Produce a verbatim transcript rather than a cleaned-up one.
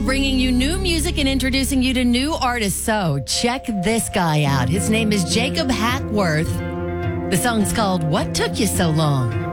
bringing you new music and introducing you to new artists. So check this guy out. His name is Jacob Hackworth. The song's called What Took You So Long?